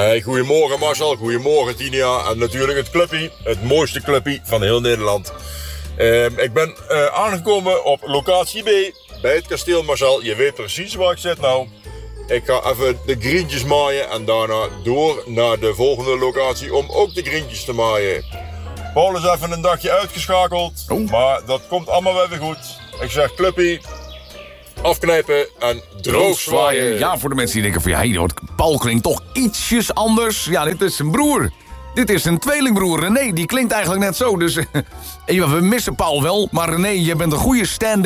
Hey, goedemorgen Marcel, goedemorgen Tinia en natuurlijk het clubpie, het mooiste clubpie van heel Nederland. Ik ben aangekomen op locatie B, bij het kasteel Marcel. Je weet precies waar ik zit nou. Ik ga even de grientjes maaien en daarna door naar de volgende locatie om ook de grientjes te maaien. Paul is even een dagje uitgeschakeld, maar dat komt allemaal wel weer goed. Ik zeg clubpie, afknijpen en droog zwaaien. Ja, voor de mensen die denken van ja, Paul klinkt toch ietsjes anders. Ja, dit is zijn broer. Dit is een tweelingbroer. René, die klinkt eigenlijk net zo. Dus we missen Paul wel. Maar René, je bent een goede stand-in